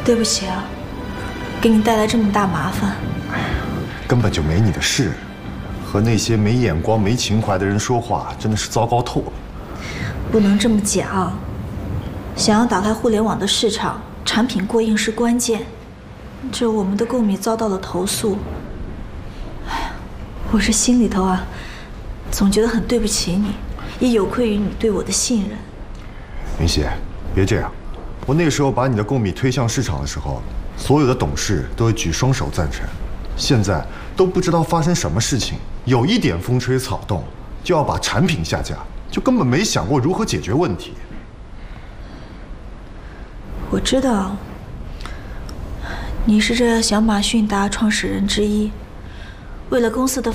对不起啊，给你带来这么大麻烦。 根本就没你的事。和那些没眼光、没情怀的人说话，真的是糟糕透了。 不能这么讲。想要打开互联网的市场，产品过硬是关键。这我们的购米遭到了投诉。哎呀，我这心里头啊，总觉得很对不起你，也有愧于你对我的信任。 云溪，别这样。我那时候把你的贡米推向市场的时候，所有的董事都会举双手赞成。现在都不知道发生什么事情，有一点风吹草动，就要把产品下架，就根本没想过如何解决问题。 我知道，你是这小马迅达创始人之一，为了公司的